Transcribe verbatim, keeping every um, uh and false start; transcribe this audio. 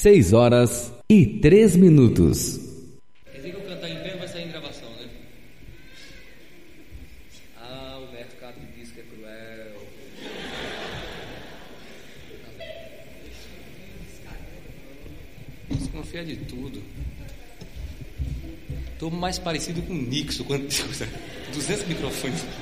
seis horas e três minutos. Quer dizer que eu cantar em pé vai sair em gravação, né? Ah, o mercado diz que é cruel. Você confia de tudo. Tô mais parecido com o Nixon quando duzentos microfones.